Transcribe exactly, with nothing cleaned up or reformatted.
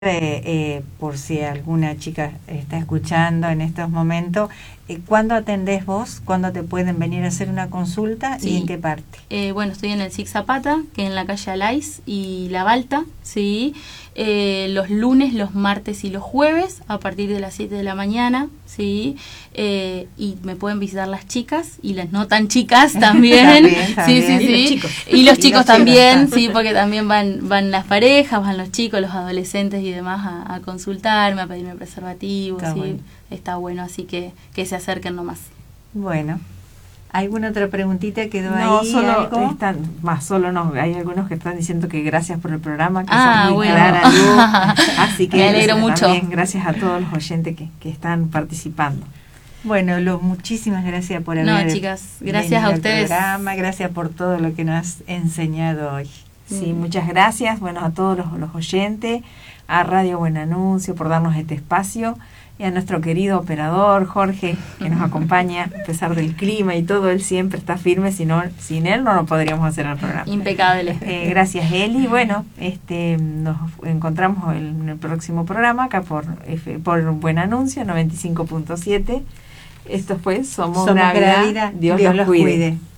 Eh, eh, por si alguna chica está escuchando en estos momentos, eh, ¿cuándo atendés vos? ¿Cuándo te pueden venir a hacer una consulta? Sí. ¿Y en qué parte? Eh, bueno, estoy en el Sig Zapata, que es en la calle Alais y La Balta, ¿sí? Eh, los lunes, los martes y los jueves, a partir de las siete de la mañana, ¿sí? Eh, y me pueden visitar las chicas y las no tan chicas también. También, también. Sí, sí, sí. Y los chicos. Y los Y chicos los también, chicos. sí, porque también van van las parejas, van los chicos, los adolescentes y demás a, a consultarme, a pedirme preservativos, Está ¿sí? bueno. Está bueno, así que que se acerquen nomás. Bueno, ¿alguna otra preguntita quedó No, ahí? solo algo? están, más solo no, hay algunos que están diciendo que gracias por el programa, que Ah, son muy bueno. clara, Lu. Así que Me alegro gracias mucho. también, gracias a todos los oyentes que, que están participando. Bueno, Luz, muchísimas gracias por No, haber chicas, gracias venido a al ustedes. programa, gracias por todo lo que nos has enseñado hoy. Sí, Mm. muchas gracias, bueno, a todos los, los oyentes, a Radio Buen Anuncio por darnos este espacio, y a nuestro querido operador Jorge, que nos acompaña a pesar del clima y todo, él siempre está firme, si no, sin él no lo podríamos hacer el programa. Impecable. Eh, gracias, Eli. Bueno, este, nos encontramos en el próximo programa acá por F, por Buen Anuncio noventa y cinco punto siete. Esto fue Somos, Somos Gravida. Gravida, Dios, Dios los los cuide. cuide.